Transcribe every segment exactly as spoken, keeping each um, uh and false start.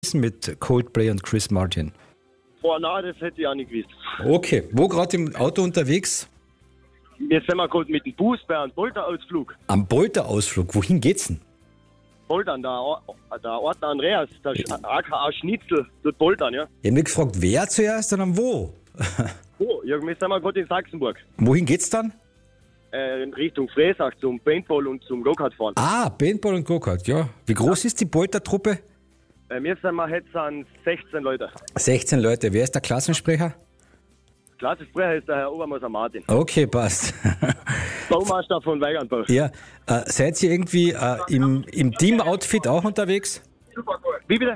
mit Coldplay und Chris Martin? Boah, nein, das hätte ich auch nicht gewusst. Okay, wo gerade im Auto unterwegs? Wir sind mal gerade mit dem Bus bei einem Bolter-Ausflug. Am Bolter-Ausflug. Wohin geht's denn? Boltern, der, Or- der Ort Andreas, der Sch- A K A Schnitzel, dort Boltern, ja. Ich habe mich gefragt, wer zuerst und dann wo? Oh, ja, wir sind mal gerade in Sachsenburg. Wohin geht's dann? Äh, in Richtung Fräsach zum Paintball und zum Go-Kart fahren. Ah, Paintball und Go-Kart, ja. Wie groß ist die Bolter-Truppe? Äh, wir sind mal jetzt an sechzehn Leute. sechzehn Leute. Wer ist der Klassensprecher? Klassensprecher ist der Herr Obermoser Martin. Okay, passt. Baumeister von Weigandbach. Ja, äh, seid ihr irgendwie äh, im, im Team-Outfit auch unterwegs? Wie bitte?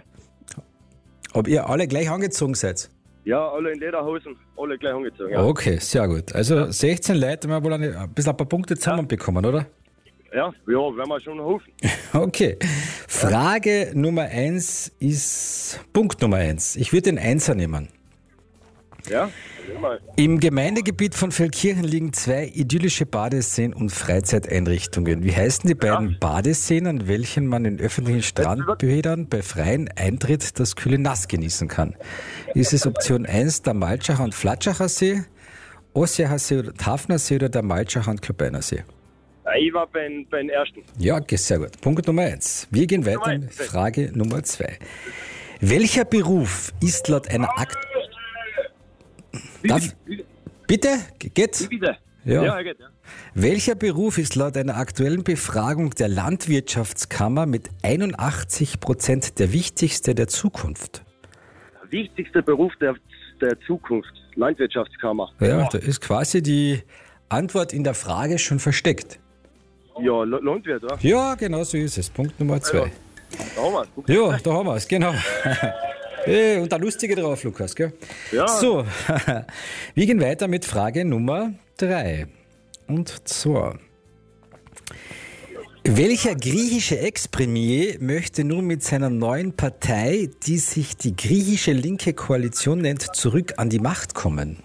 Ob ihr alle gleich angezogen seid? Ja, alle in Lederhosen, alle gleich angezogen. Ja, Okay, sehr gut. Also sechzehn Leute, haben wir wohl eine, ein bisschen ein paar Punkte zusammenbekommen, oder? ja, ja werden wir schon hoffen. Okay. Frage Nummer eins ist Punkt Nummer eins. Ich würde den Einser nehmen. Ja, nehmen wir. Im Gemeindegebiet von Feldkirchen liegen zwei idyllische Badeseen und Freizeiteinrichtungen. Wie heißen die beiden Badeseen, an welchen man in öffentlichen Strandbädern bei freiem Eintritt das kühle Nass genießen kann? Ist es Option eins der Maltschacher und Flatschacher See, Ossiacher See oder Tafner See oder der Maltschacher und Klobeiner See? Ich war beim, beim ersten. Ja, okay, sehr gut. Punkt Nummer eins. Wir gehen weiter mit Frage Nummer zwei. Welcher Beruf ist laut einer Akt... Darf, bitte? Geht? Wie bitte? Ja. Ja, geht, ja. Welcher Beruf ist laut einer aktuellen Befragung der Landwirtschaftskammer mit einundachtzig Prozent der wichtigste der Zukunft? Der wichtigste Beruf der, der Zukunft, Landwirtschaftskammer. Ja, da ist quasi die Antwort in der Frage schon versteckt. Ja, L- Landwirt, ja. Ja, genau so ist es. Punkt Nummer zwei. Da haben wir es. Ja, da haben wir es, genau. Hey, und da Lustige drauf, Lukas, gell? Ja. So, wir gehen weiter mit Frage Nummer drei. Und zwar: Welcher griechische Ex-Premier möchte nun mit seiner neuen Partei, die sich die griechische linke Koalition nennt, zurück an die Macht kommen?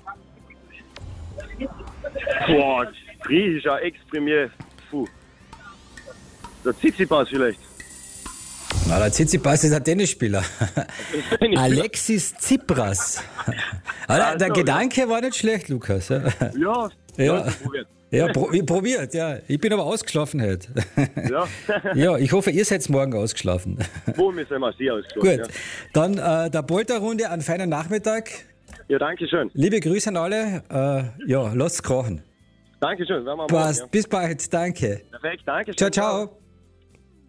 Boah, griechischer Ex-Premier. Puh. Der Tsitsipas vielleicht. Na, der Tsitsipas ist ein Tennisspieler. Alexis Tsipras. Ah, der so, Gedanke war nicht schlecht, Lukas. Ja, Ja, ja. ja. probiert. ja pro, ich probiert, ja. Ich bin aber ausgeschlafen heute. Ja. Ja, ich hoffe, ihr seid morgen ausgeschlafen. Wo wir sind wir sehr ausgeschlafen. Gut, dann äh, der Bolter-Runde, einen feinen Nachmittag. Ja, danke schön. Liebe Grüße an alle. Äh, ja, lasst krachen. Danke schön. Werden wir Passt, morgen, bis bald, danke. ja. Perfekt, danke schön. Ciao, ciao.